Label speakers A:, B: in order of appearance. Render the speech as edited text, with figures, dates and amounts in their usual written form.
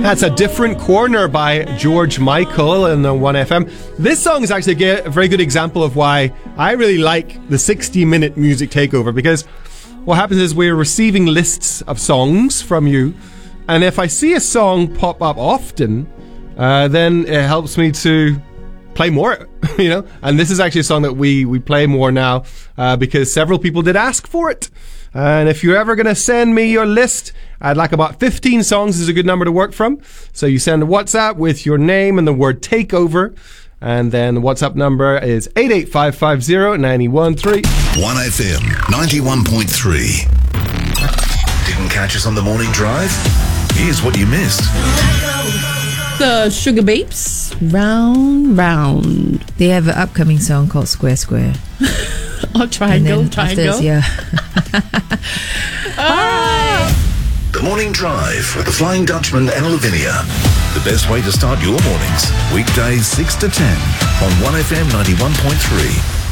A: That's A Different Corner by George Michael in the 1FM. This song is actually a very good example of why I really like the 60-minute music takeover, because what happens is we're receiving lists of songs from you, and if I see a song pop up often, then it helps me to play more, and this is actually a song that we play more now because several people did ask for it. And if you're ever going to send me your list, I'd like about 15 songs is a good number to work from. So you send a WhatsApp with your name and the word takeover, and then the WhatsApp number is 88550
B: 1FM 91.3. Didn't catch us on the morning drive? Here's what you missed.
C: The Sugar Babes, Round Round.
D: They have an upcoming song called Square Square.
C: Triangle.
D: Yeah.
B: The Morning Drive with the Flying Dutchman and Lavinia. The best way to start your mornings. Weekdays 6 to 10 on 1FM 91.3.